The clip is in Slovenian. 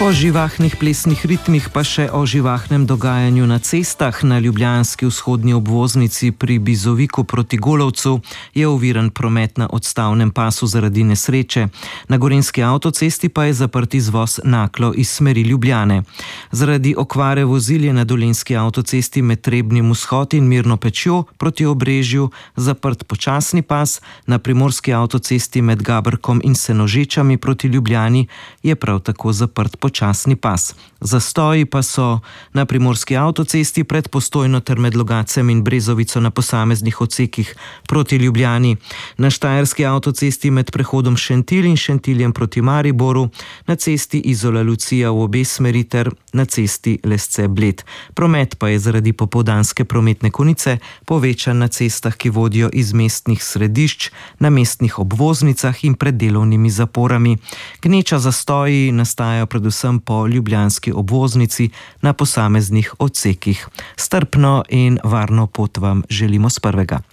Po živahnih plesnih ritmih pa še o živahnem dogajanju na cestah. Na ljubljanski vzhodni obvoznici pri Bizoviku proti Golovcu je oviran promet na odstavnem pasu zaradi nesreče. Na gorenjski avtocesti pa je zaprt izvoz Naklo iz smeri Ljubljane. Zaradi okvare vozil je na dolenjski avtocesti med Trebnjem vzhod in Mirno Pečjo proti Obrežju zaprt počasni pas. Na primorski avtocesti med Gabrkom in Senožečami proti Ljubljani je prav tako zaprt počasni pas. Zastoji pa so na primorski avtocesti pred Postojno ter med Logacem in Brezovico na posameznih odsekih proti Ljubljani. Na štajerski avtocesti med prehodom Šentilj in Šentiljem proti Mariboru, na cesti Izola-Lucija v obe smeri ter na cesti Lesce-Bled. Promet pa je zaradi popoldanske prometne konice povečan na cestah, ki vodijo iz mestnih središč, na mestnih obvoznicah in pred delovnimi zaporami. Gneča zastoji nastajajo predvsem po ljubljanski obvoznici na posameznih odsekih. Strpno in varno pot vam želimo s prvega.